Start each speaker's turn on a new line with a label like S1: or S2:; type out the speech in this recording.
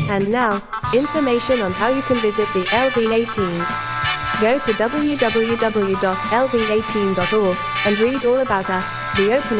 S1: And now, information on how you can visit the LB18. Go to www.lb18.org and read all about us, the opening